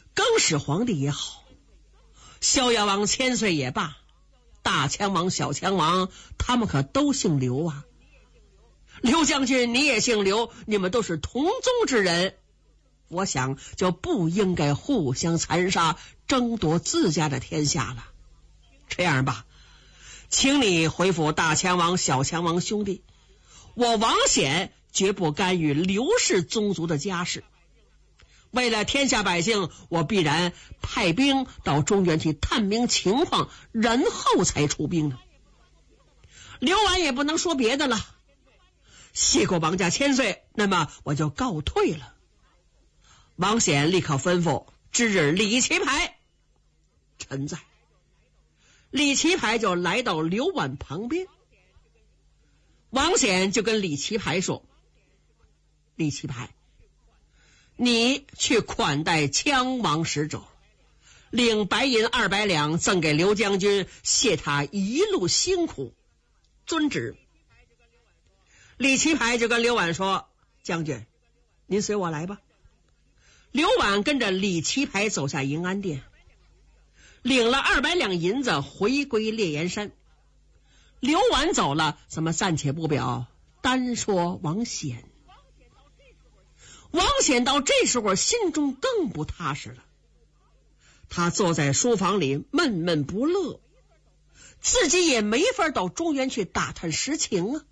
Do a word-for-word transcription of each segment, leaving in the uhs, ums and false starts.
更始皇帝也好，逍遥王千岁也罢，大枪王小枪王他们可都姓刘啊。刘将军你也姓刘，你们都是同宗之人，我想就不应该互相残杀，争夺自家的天下了。这样吧，请你回复大枪王小枪王兄弟，我王显绝不干预刘氏宗族的家事，为了天下百姓，我必然派兵到中原去探明情况，然后才出兵呢。刘完也不能说别的了，谢过王家千岁，那么我就告退了。王显立刻吩咐之日李奇牌，臣在。李奇牌就来到刘婉旁边，王显就跟李奇牌说：李奇牌，你去款待羌王使者，领白银二百两赠给刘将军，谢他一路辛苦，遵旨。李奇牌就跟刘婉说：将军您随我来吧。刘婉跟着李奇牌走下银安殿，领了二百两银子回归烈焰山。刘婉走了，咱们暂且不表，单说王显。王显到这时候心中更不踏实了，他坐在书房里闷闷不乐，自己也没法到中原去打探实情啊。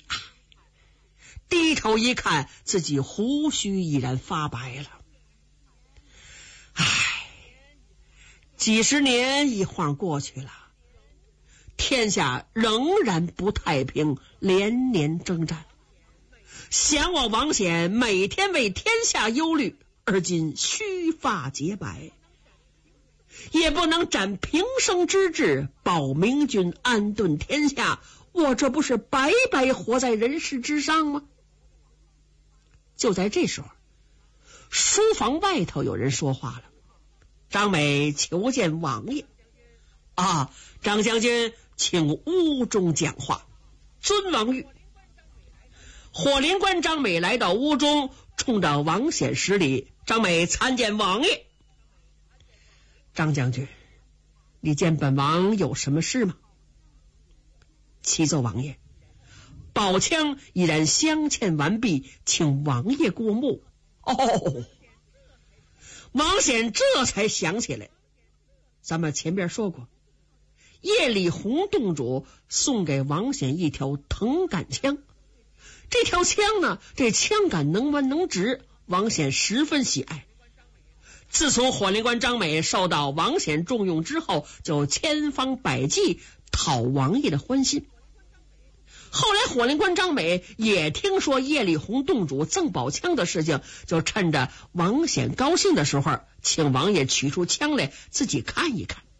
低头一看，自己胡须已然发白了。唉，几十年一晃过去了，天下仍然不太平，连年征战。想我王显每天为天下忧虑，而今须发洁白，也不能展平生之志，保明君安顿天下，我这不是白白活在人世之上吗？就在这时候，书房外头有人说话了：张美求见王爷。啊，张将军请屋中讲话，遵王谕。火灵官张美来到屋中，冲着王显施礼：张美参见王爷。张将军，你见本王有什么事吗？启奏王爷，宝枪已然镶嵌完毕，请王爷过目。哦，王显这才想起来，咱们前边说过，叶礼红洞主送给王显一条藤杆枪，这条枪呢，这枪杆能弯能直，王显十分喜爱。自从火灵官张美受到王显重用之后，就千方百计讨王爷的欢心。后来火灵官张美也听说叶礼红洞主赠宝枪的事情，就趁着王显高兴的时候，请王爷取出枪来自己看一看。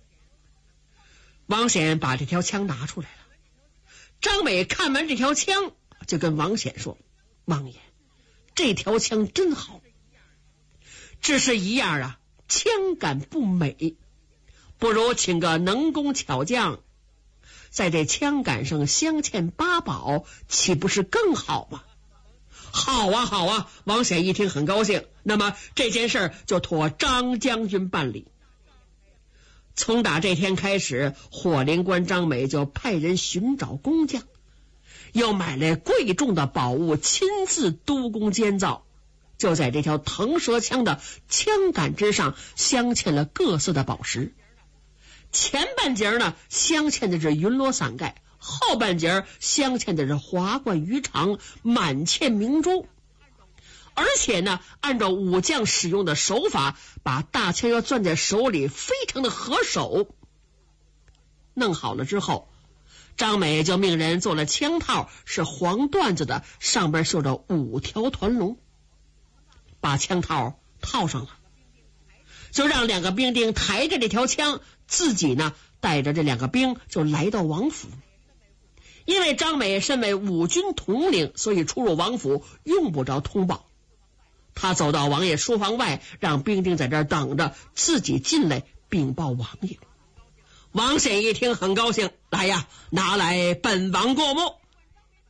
王显把这条枪拿出来了，张美看完这条枪，就跟王显说：王爷，这条枪真好，只是一样啊，枪杆不美，不如请个能工巧匠在这枪杆上镶嵌八宝，岂不是更好吗？好啊好啊，王显一听很高兴，那么这件事就托张将军办理。从打这天开始，火灵官张美就派人寻找工匠，又买来贵重的宝物，亲自督工监造，就在这条腾蛇枪的枪杆之上镶嵌了各色的宝石。前半截呢镶嵌的是云罗伞盖，后半截镶嵌的是华冠鱼肠、满嵌明珠。而且呢，按照武将使用的手法，把大枪要攥在手里，非常的合手。弄好了之后，张美就命人做了枪套，是黄缎子的，上边绣着五条团龙，把枪套套上了，就让两个兵丁抬着这条枪，自己呢带着这两个兵就来到王府。因为张美身为五军统领，所以出入王府用不着通报。他走到王爷书房外，让兵丁在这儿等着，自己进来禀报王爷。王显一听很高兴，来呀，拿来本王过目。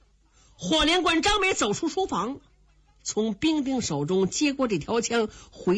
火灵官张美走出书房，从兵丁手中接过这条枪，回